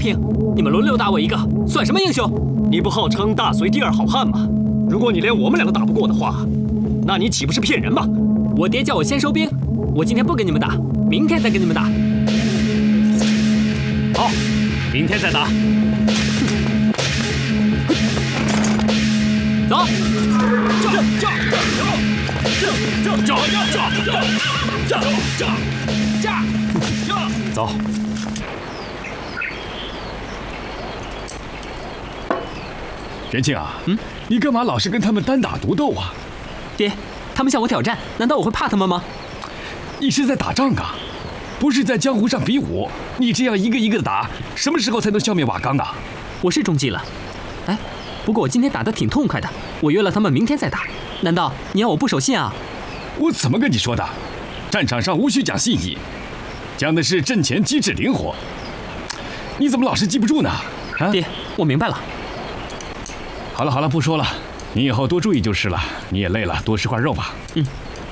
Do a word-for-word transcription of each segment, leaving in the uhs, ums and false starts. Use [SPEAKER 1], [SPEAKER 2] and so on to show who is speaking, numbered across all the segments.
[SPEAKER 1] 平，你们轮流打我一个，算什么英雄？
[SPEAKER 2] 你不号称大隋第二好汉吗？如果你连我们两个打不过的话，那你岂不是骗人吗？
[SPEAKER 1] 我爹叫我先收兵，我今天不跟你们打，明天再跟你们打。
[SPEAKER 2] 好，明天再打。
[SPEAKER 1] 走。
[SPEAKER 2] 驾驾驾驾驾驾驾驾驾驾！走。
[SPEAKER 3] 元庆啊，
[SPEAKER 1] 嗯，
[SPEAKER 3] 你干嘛老是跟他们单打独斗啊？
[SPEAKER 1] 爹，他们向我挑战，难道我会怕他们吗？
[SPEAKER 3] 你是在打仗啊，不是在江湖上比武。你这样一个一个的打，什么时候才能消灭瓦岗啊？
[SPEAKER 1] 我是中计了，哎，不过我今天打得挺痛快的，我约了他们明天再打。难道你要我不守信啊？
[SPEAKER 3] 我怎么跟你说的？战场上无需讲信义，讲的是阵前机智灵活。你怎么老是记不住呢？啊，
[SPEAKER 1] 爹，我明白了。
[SPEAKER 3] 好了好了，不说了，你以后多注意就是了。你也累了，多吃块肉吧。
[SPEAKER 1] 嗯。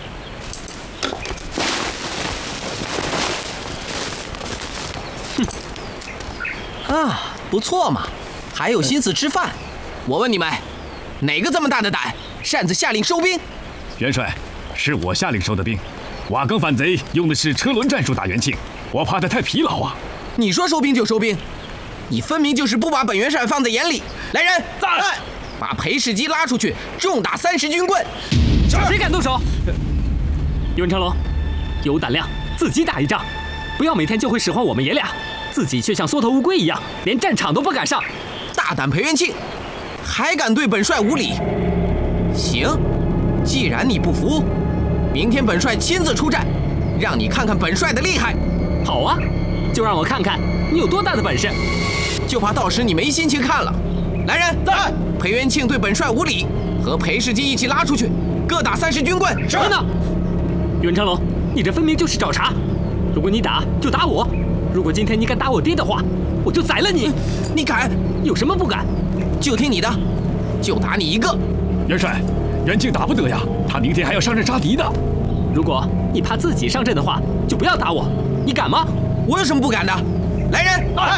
[SPEAKER 4] 哼。啊，不错嘛，还有心思吃饭。我问你们，哪个这么大的胆，擅自下令收兵？
[SPEAKER 3] 元帅，是我下令收的兵。瓦岗反贼用的是车轮战术打元庆，我怕他太疲劳啊。
[SPEAKER 4] 你说收兵就收兵，你分明就是不把本元帅放在眼里。来人，在！把裴世基拉出去，重打三十军棍。
[SPEAKER 1] 谁敢动手？袁成龙，有胆量自己打一仗，不要每天就会使唤我们爷俩，自己却像缩头乌龟一样，连战场都不敢上。
[SPEAKER 4] 大胆裴元庆，还敢对本帅无礼？行，既然你不服，明天本帅亲自出战，让你看看本帅的厉害。
[SPEAKER 1] 好啊，就让我看看你有多大的本事。
[SPEAKER 4] 就怕到时你没心情看了。来人，在！裴元庆对本帅无礼，和裴世基一起拉出去，各打三十军棍。
[SPEAKER 1] 什么呢？袁成龙，你这分明就是找茬！如果你打就打我，如果今天你敢打我爹的话，我就宰了你！
[SPEAKER 4] 你敢？
[SPEAKER 1] 有什么不敢？
[SPEAKER 4] 就听你的，就打你一个。
[SPEAKER 3] 元帅，元庆打不得呀，他明天还要上阵杀敌的。
[SPEAKER 1] 如果你怕自己上阵的话，就不要打我。你敢吗？
[SPEAKER 4] 我有什么不敢的？来人！来！